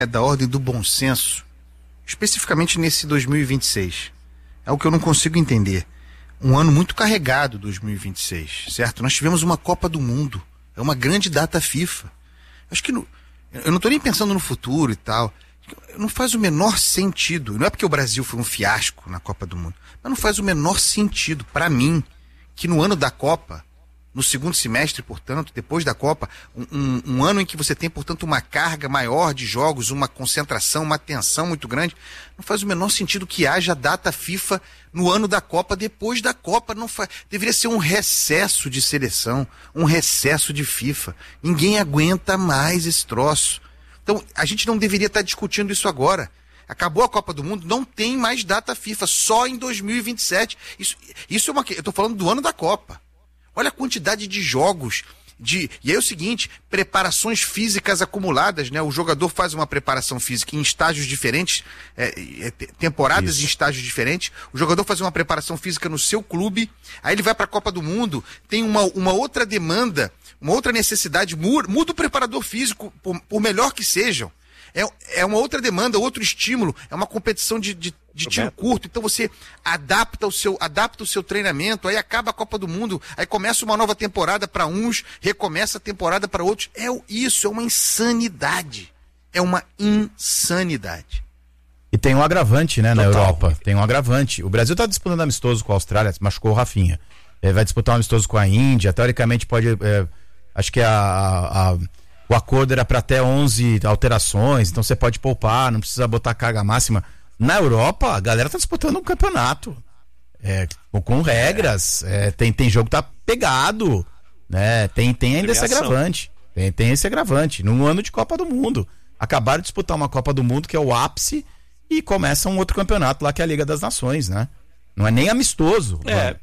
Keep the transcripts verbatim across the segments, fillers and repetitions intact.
é da ordem do bom senso, especificamente nesse dois mil e vinte e seis. É o que eu não consigo entender. Um ano muito carregado, dois mil e vinte e seis, certo? Nós tivemos uma Copa do Mundo, é uma grande data FIFA. Acho que no, eu não estou nem pensando no futuro e tal. Não faz o menor sentido. Não é porque o Brasil foi um fiasco na Copa do Mundo, mas não faz o menor sentido para mim que no ano da Copa, no segundo semestre, portanto, depois da Copa, um, um, um ano em que você tem, portanto, uma carga maior de jogos, uma concentração, uma tensão muito grande, não faz o menor sentido que haja data FIFA no ano da Copa, depois da Copa. Não faz, deveria ser um recesso de seleção, um recesso de FIFA. Ninguém aguenta mais esse troço. Então, a gente não deveria estar discutindo isso agora. Acabou a Copa do Mundo, não tem mais data FIFA, só em dois mil e vinte e sete. Isso, isso é uma... Eu estou falando do ano da Copa. Olha a quantidade de jogos, de, e aí é o seguinte, preparações físicas acumuladas, né? O jogador faz uma preparação física em estágios diferentes, é, é, temporadas Isso. em estágios diferentes, o jogador faz uma preparação física no seu clube, aí ele vai para a Copa do Mundo, tem uma, uma outra demanda, uma outra necessidade, muda o preparador físico, por, por melhor que sejam. É, é uma outra demanda, outro estímulo, é uma competição de, de, de tiro curto, então você adapta o, seu, adapta o seu treinamento, aí acaba a Copa do Mundo, aí começa uma nova temporada para uns, recomeça a temporada para outros. É isso, é uma insanidade. É uma insanidade. E tem um agravante, né, na Total. Europa, tem um agravante. O Brasil está disputando amistoso com a Austrália, machucou o Rafinha. Ele vai disputar um amistoso com a Índia, teoricamente pode, é, acho que a... a, a o acordo era para até onze alterações, então você pode poupar, não precisa botar carga máxima. Na Europa, a galera tá disputando um campeonato é, com regras, é, tem, tem jogo que tá pegado, né? Tem, tem ainda esse agravante. Tem, tem esse agravante. Num ano de Copa do Mundo. Acabaram de disputar uma Copa do Mundo, que é o ápice, e começa um outro campeonato lá, que é a Liga das Nações, né? Não é nem amistoso. É. Mano.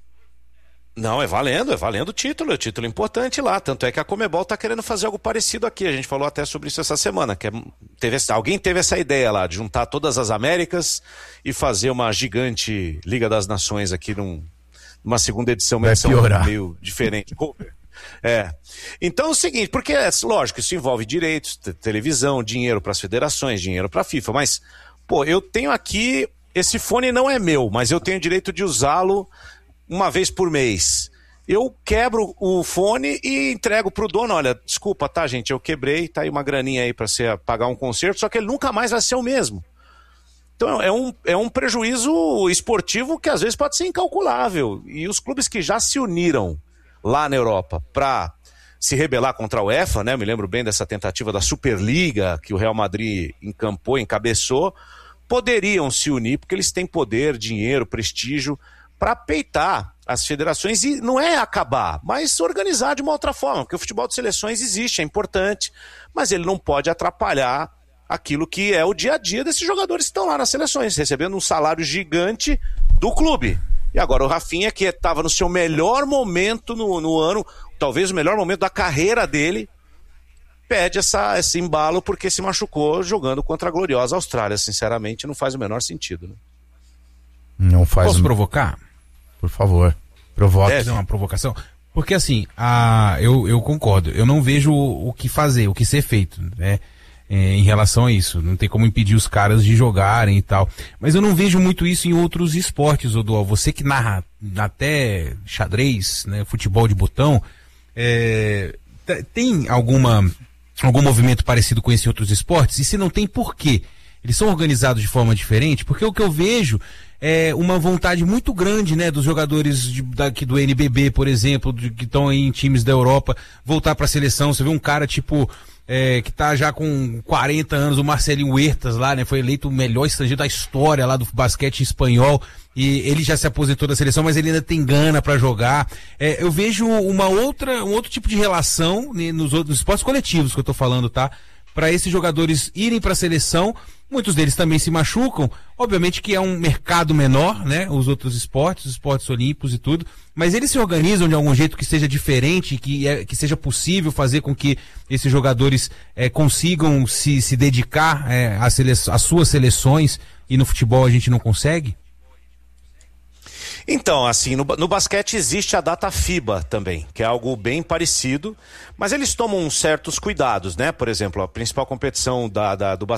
Não, é valendo, é valendo o título, é um título importante lá, tanto é que a Conmebol tá querendo fazer algo parecido aqui, a gente falou até sobre isso essa semana, que é, teve, alguém teve essa ideia lá, de juntar todas as Américas e fazer uma gigante Liga das Nações aqui num, numa segunda edição, vai piorar. Meio diferente. É. Então é o seguinte, porque é lógico, isso envolve direitos, te- televisão, dinheiro para as federações, dinheiro para a FIFA, mas, pô, eu tenho aqui, esse fone não é meu, mas eu tenho o direito de usá-lo uma vez por mês. Eu quebro o fone e entrego pro dono, olha, desculpa, tá, gente, eu quebrei, tá aí uma graninha aí pra você pagar um concerto, só que ele nunca mais vai ser o mesmo. Então é um, é um prejuízo esportivo que às vezes pode ser incalculável. E os clubes que já se uniram lá na Europa pra se rebelar contra a UEFA, né, eu me lembro bem dessa tentativa da Superliga que o Real Madrid encampou, encabeçou, poderiam se unir porque eles têm poder, dinheiro, prestígio, para peitar as federações e não é acabar, mas organizar de uma outra forma, porque o futebol de seleções existe, é importante, mas ele não pode atrapalhar aquilo que é o dia a dia desses jogadores que estão lá nas seleções, recebendo um salário gigante do clube. E agora o Rafinha, que estava no seu melhor momento no, no ano, talvez o melhor momento da carreira dele, pede essa, esse embalo porque se machucou jogando contra a gloriosa Austrália. Sinceramente, não faz o menor sentido, né? Não faz. Posso um... provocar? Por favor, provoque. Fazer uma provocação? Porque assim, a, eu, eu concordo, eu não vejo o, o que fazer, o que ser feito, né? É, em relação a isso, não tem como impedir os caras de jogarem e tal, mas eu não vejo muito isso em outros esportes, Odual. Você que narra até xadrez, né, futebol de botão, é, tem alguma, algum movimento parecido com esse em outros esportes? E se não tem, por quê? Eles são organizados de forma diferente? Porque o que eu vejo é uma vontade muito grande, né, dos jogadores de, daqui do N B B, por exemplo, de, que estão aí em times da Europa, voltar para a seleção. Você vê um cara tipo é, que tá já com quarenta anos, o Marcelinho Huertas lá, né, foi eleito o melhor estrangeiro da história lá do basquete espanhol, e ele já se aposentou da seleção, mas ele ainda tem gana para jogar. É, eu vejo uma outra, um outro tipo de relação, né, nos outros nos esportes coletivos que eu tô falando, tá? Para esses jogadores irem para a seleção. Muitos deles também se machucam, obviamente que é um mercado menor, né, os outros esportes, os esportes olímpicos e tudo, mas eles se organizam de algum jeito que seja diferente, que, é, que seja possível fazer com que esses jogadores é, consigam se, se dedicar é, às, sele- às suas seleções, e no futebol a gente não consegue? Então, assim, no, no basquete existe a data FIBA também, que é algo bem parecido, mas eles tomam certos cuidados, né? Por exemplo, a principal competição da, da, do basquete